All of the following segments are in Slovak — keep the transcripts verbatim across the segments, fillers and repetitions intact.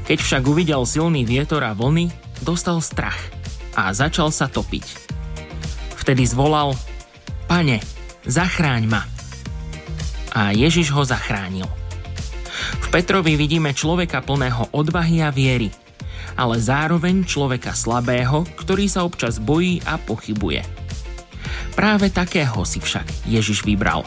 Keď však uvidel silný vietor a vlny, dostal strach a začal sa topiť. Vtedy zvolal: Pane, zachráň ma. A Ježiš ho zachránil. V Petrovi vidíme človeka plného odvahy a viery, ale zároveň človeka slabého, ktorý sa občas bojí a pochybuje. Práve takého si však Ježiš vybral.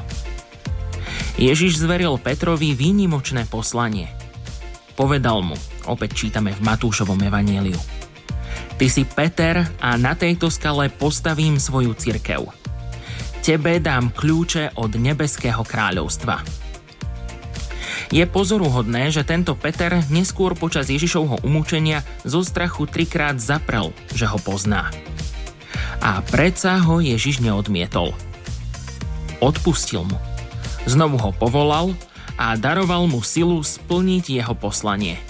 Ježiš zveril Petrovi výnimočné poslanie. Povedal mu, opäť čítame v Matúšovom evanjeliu: Ty si Peter a na tejto skale postavím svoju cirkev. Tebe dám kľúče od nebeského kráľovstva. Je pozoruhodné, že tento Peter neskôr počas Ježišovho umúčenia zo strachu trikrát zaprel, že ho pozná. A predsa ho Ježiš neodmietol. Odpustil mu. Znovu ho povolal a daroval mu silu splniť jeho poslanie.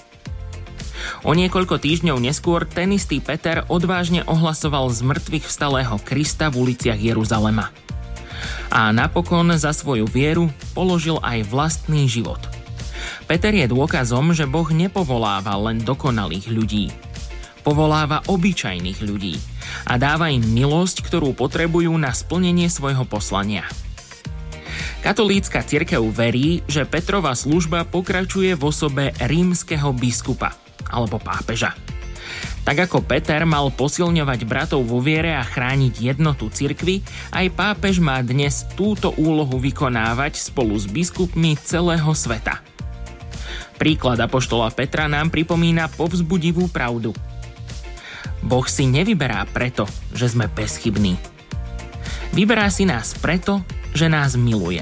O niekoľko týždňov neskôr ten istý Peter odvážne ohlasoval z mŕtvych vstalého Krista v uliciach Jeruzalema. A napokon za svoju vieru položil aj vlastný život. Peter je dôkazom, že Boh nepovoláva len dokonalých ľudí. Povoláva obyčajných ľudí a dáva im milosť, ktorú potrebujú na splnenie svojho poslania. Katolícka cirkev verí, že Petrova služba pokračuje v osobe rímskeho biskupa alebo pápeža. Tak ako Peter mal posilňovať bratov vo viere a chrániť jednotu cirkvi, aj pápež má dnes túto úlohu vykonávať spolu s biskupmi celého sveta. Príklad apoštola Petra nám pripomína povzbudivú pravdu. Boh si nevyberá preto, že sme bezchybní. Vyberá si nás preto, že nás miluje.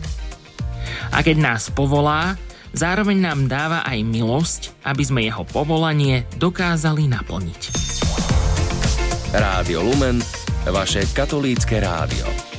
A keď nás povolá, zároveň nám dáva aj milosť, aby sme jeho povolanie dokázali naplniť. Rádio Lumen, vaše katolícke rádio.